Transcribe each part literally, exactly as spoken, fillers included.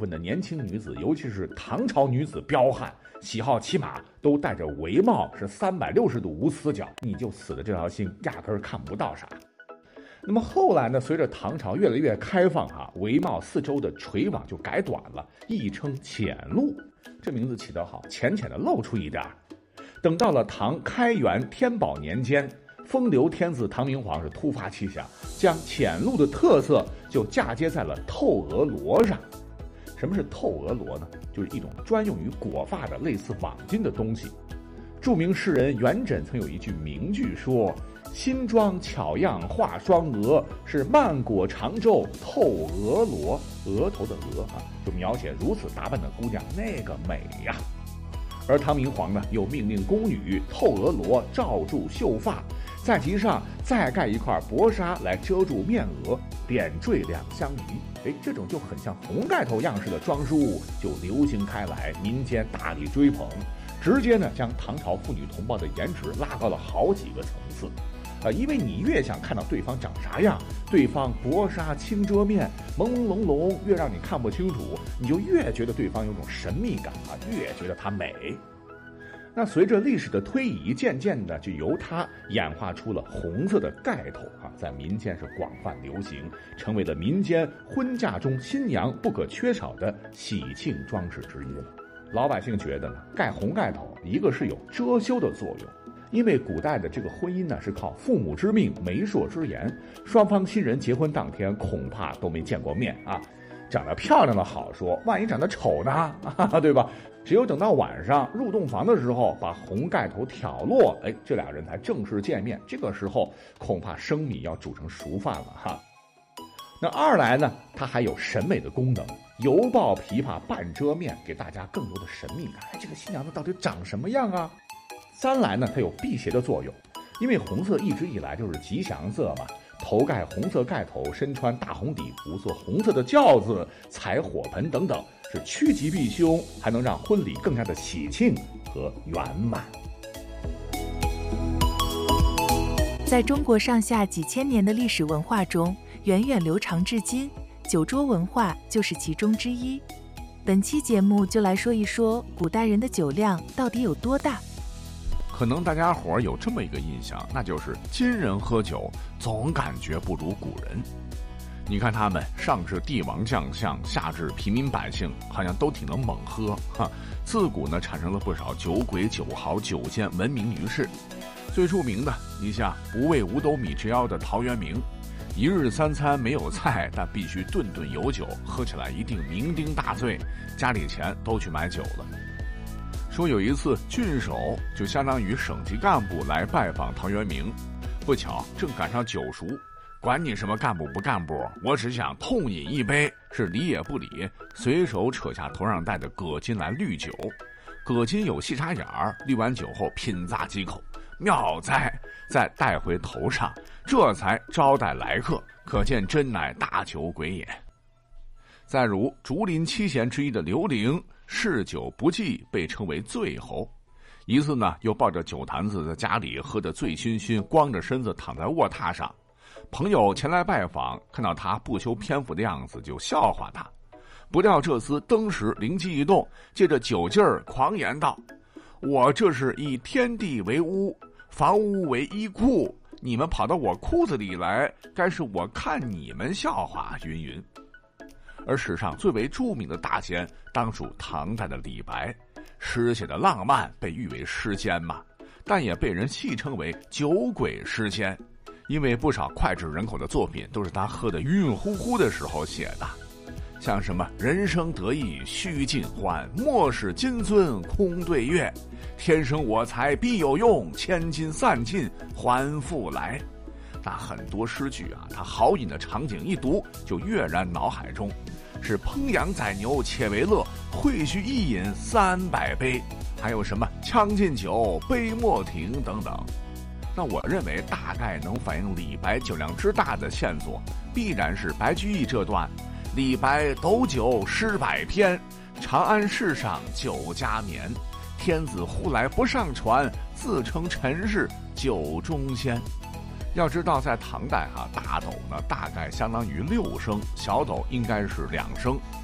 分的年轻女子，尤其是唐朝女子彪悍，喜好骑马，都戴着帷帽，是三百六十度无死角，你就死的这条心压根儿看不到啥。那么后来呢，随着唐朝越来越开放啊，帷帽四周的垂网就改短了，亦称浅露。这名字起得好，浅浅的露出一点。等到了唐开元天宝年间，风流天子唐明皇是突发奇想，将浅露的特色就嫁接在了透额罗上。什么是透额罗呢？就是一种专用于裹发的类似网巾的东西。著名诗人元稹曾有一句名句说：新妆巧样画双额，是曼裹长袖透额罗。额头的额啊，就描写如此打扮的姑娘那个美呀。而唐明皇呢，又命令宫女透额罗罩住秀发，在其上再盖一块薄纱来遮住面额，点缀两相宜。哎，这种就很像红盖头样式的装饰物就流行开来，民间大力追捧，直接呢将唐朝妇女同胞的颜值拉高了好几个层次。呃，因为你越想看到对方长啥样，对方薄纱轻遮面，朦朦胧胧，越让你看不清楚，你就越觉得对方有种神秘感啊，越觉得她美。那随着历史的推移，渐渐的就由它演化出了红色的盖头啊，在民间是广泛流行，成为了民间婚嫁中新娘不可缺少的喜庆装饰之一了。老百姓觉得呢，盖红盖头一个是有遮羞的作用，因为古代的这个婚姻呢是靠父母之命媒妁之言，双方新人结婚当天恐怕都没见过面啊，长得漂亮的好说，万一长得丑呢，啊、对吧？只有等到晚上入洞房的时候，把红盖头挑落，哎，这俩人才正式见面。这个时候恐怕生米要煮成熟饭了哈。那二来呢，它还有审美的功能，犹抱琵琶半遮面，给大家更多的神秘感。哎，这个新娘子到底长什么样啊？三来呢，它有辟邪的作用，因为红色一直以来就是吉祥色嘛。头盖红色盖头，身穿大红底服，坐红色的轿子，踩火盆等等，是趋吉避凶，还能让婚礼更加的喜庆和圆满。 在中国上下几千年的历史文化中，源远流长至今，酒桌文化就是其中之一。本期节目就来说一说古代人的酒量到底有多大。 可能大家伙有这么一个印象，那就是今人喝酒总感觉不如古人。你看他们上至帝王将相，下至平民百姓，好像都挺能猛喝哈。自古呢产生了不少酒鬼、酒豪、酒仙闻名于世。最著名的，你像不为五斗米折腰的陶渊明，一日三餐没有菜，但必须顿顿有酒，喝起来一定酩酊大醉，家里钱都去买酒了。说有一次郡守就相当于省级干部来拜访陶渊明，不巧正赶上酒熟，管你什么干部不干部，我只想痛饮一杯，是理也不理，随手扯下头上戴的葛巾来滤酒。葛巾有细插眼儿，滤完酒后品咂几口，妙哉，再戴回头上，这才招待来客，可见真乃大酒鬼也。再如竹林七贤之一的刘伶，嗜酒不忌，被称为醉侯。一次呢，又抱着酒坛子在家里喝得醉醺醺，光着身子躺在卧榻上。朋友前来拜访，看到他不修边幅的样子，就笑话他。不料这厮登时灵机一动，借着酒劲儿狂言道：我这是以天地为屋，房屋为衣库，你们跑到我裤子里来，该是我看你们笑话云云。而史上最为著名的大仙，当属唐代的李白，诗写的浪漫，被誉为诗仙嘛，但也被人戏称为酒鬼诗仙，因为不少脍炙人口的作品都是他喝得晕晕乎乎的时候写的，像什么人生得意须尽欢，莫使金樽空对月，天生我材必有用，千金散尽还复来。那很多诗句啊，他豪饮的场景一读就跃然脑海中，是烹羊宰牛且为乐，会须一饮三百杯，还有什么将进酒，杯莫停等等。那我认为大概能反映李白酒量之大的线索，必然是白居易这段：李白斗酒诗百篇，长安市上酒家眠。天子呼来不上船，自称臣是酒中仙。要知道在唐代哈、啊，大斗呢大概相当于六升，小斗应该是两升。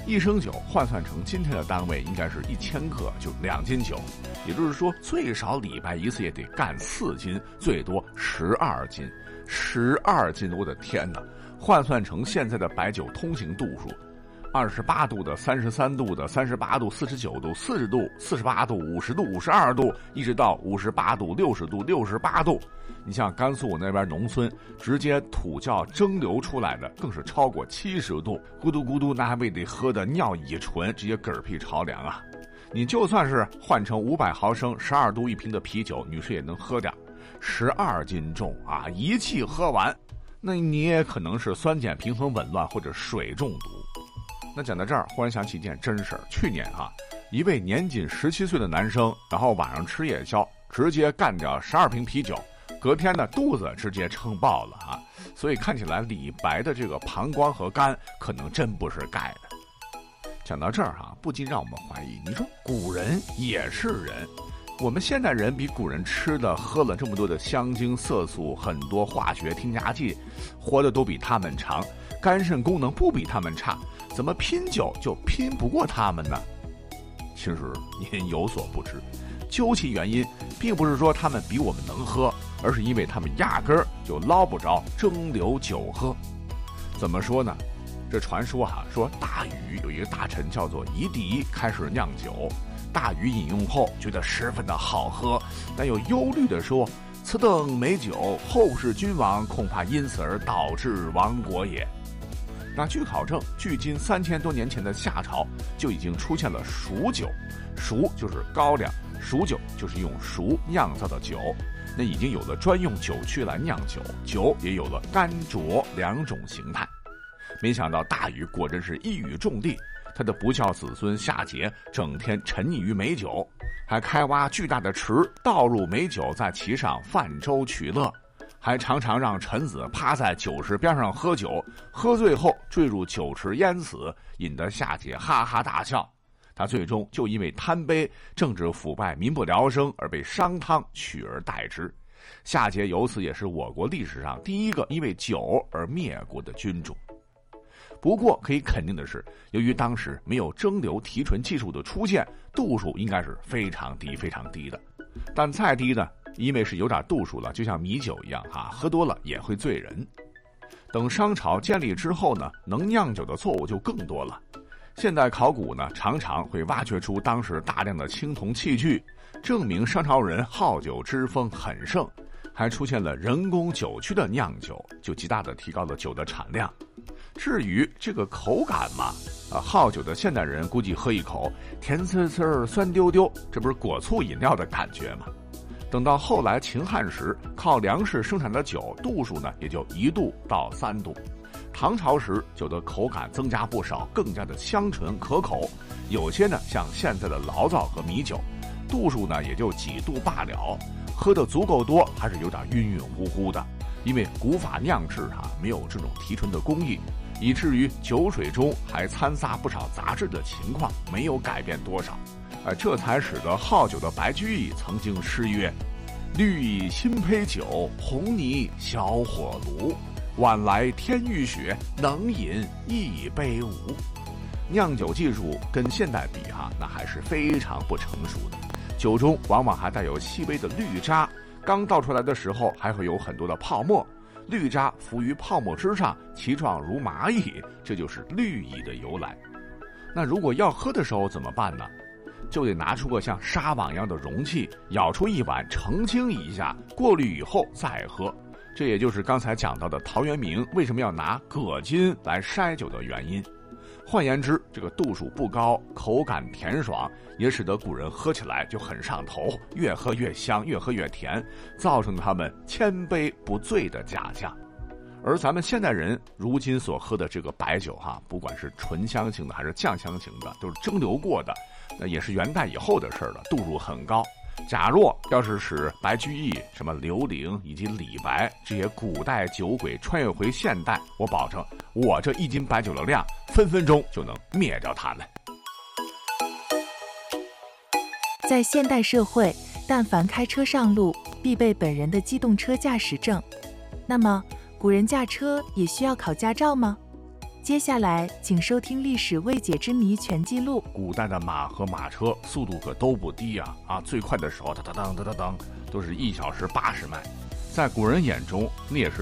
一升酒换算成今天的单位应该是一千克，就两斤酒，也就是说最少李白一次也得干四斤，最多十二斤，十二斤，我的天哪！换算成现在的白酒通行度数，二十八度的、三十三度的、三十八度、四十九度、四十度、四十八度、五十度、五十二度，一直到五十八度、六十度、六十八度。你像甘肃我那边农村，直接土窖蒸馏出来的更是超过七十度，咕嘟咕嘟，那还未得喝的尿意纯，直接嗝屁朝凉啊！你就算是换成五百毫升、十二度一瓶的啤酒，女士也能喝点，十二斤重啊，一气喝完，那你也可能是酸碱平衡紊乱或者水中毒。那讲到这儿，忽然想起一件真事儿，去年啊，一位年仅十七岁的男生，然后晚上吃夜宵，直接干掉十二瓶啤酒。隔天呢，肚子直接撑爆了啊！所以看起来李白的这个膀胱和肝可能真不是盖的。讲到这儿啊，不禁让我们怀疑，你说古人也是人，我们现代人比古人吃的喝了这么多的香精色素，很多化学添加剂，活的都比他们长，肝肾功能不比他们差，怎么拼酒就拼不过他们呢？其实您有所不知，究其原因，并不是说他们比我们能喝，而是因为他们压根儿就捞不着蒸馏酒喝。怎么说呢？这传说哈、啊，说大禹有一个大臣叫做夷狄，开始酿酒。大禹饮用后觉得十分的好喝，但又忧虑地说：“此等美酒，后世君王恐怕因此而导致亡国也。”那据考证，距今三千多年前的夏朝就已经出现了熟酒，熟就是高粱，熟酒就是用熟酿造的酒。那已经有了专用酒区来酿酒，酒也有了干浊两种形态。没想到大禹果真是一语中的，他的不孝子孙夏桀整天沉溺于美酒，还开挖巨大的池倒入美酒，在其上泛舟取乐，还常常让臣子趴在酒池边上喝酒，喝醉后坠入酒池淹死，引得夏桀哈哈大笑。他最终就因为贪杯、政治腐败、民不聊生而被商汤取而代之。夏桀由此也是我国历史上第一个因为酒而灭国的君主。不过可以肯定的是，由于当时没有蒸馏提纯技术的出现，度数应该是非常低非常低的。但再低呢，因为是有点度数了，就像米酒一样哈、啊，喝多了也会醉人。等商朝建立之后呢，能酿酒的错误就更多了。现代考古呢，常常会挖掘出当时大量的青铜器具，证明商朝人好酒之风很盛，还出现了人工酒曲的酿酒，就极大的提高了酒的产量。至于这个口感嘛，啊，好酒的现代人估计喝一口，甜呲呲、酸丢丢，这不是果醋饮料的感觉吗？等到后来秦汉时，靠粮食生产的酒度数呢，也就一度到三度。唐朝时，酒的口感增加不少，更加的香醇可口。有些呢，像现在的醪糟和米酒，度数呢也就几度罢了，喝得足够多，还是有点晕晕乎乎的。因为古法酿制啊，没有这种提纯的工艺，以至于酒水中还掺杂不少杂质的情况没有改变多少。呃，这才使得好酒的白居易曾经诗曰：“绿蚁新醅酒，红泥小火炉。晚来天欲雪，能饮一杯无。”酿酒技术跟现代比哈、啊，那还是非常不成熟的。酒中往往还带有细微的绿渣，刚倒出来的时候还会有很多的泡沫，绿渣浮于泡沫之上，其状如蚂蚁，这就是绿蚁的由来。那如果要喝的时候怎么办呢？就得拿出个像纱网一样的容器，舀出一碗澄清一下，过滤以后再喝。这也就是刚才讲到的陶渊明为什么要拿葛巾来筛酒的原因。换言之，这个度数不高，口感甜爽，也使得古人喝起来就很上头，越喝越香，越喝越甜，造成他们千杯不醉的假象。而咱们现代人如今所喝的这个白酒哈，不管是醇香型的还是酱香型的，都是蒸馏过的，那也是元代以后的事了，度数很高。假若要是使白居易、什么刘伶以及李白这些古代酒鬼穿越回现代，我保证我这一斤白酒的量分分钟就能灭掉他们。 在现代社会，但凡开车上路，必备本人的机动车驾驶证。那么古人驾车也需要考驾照吗？ 接下来，请收听《历史未解之谜全记录》。 古代的马和马车速度可都不低啊！啊，最快的时候，哒哒当哒哒当，都是一小时八十迈。在古人眼中，那也是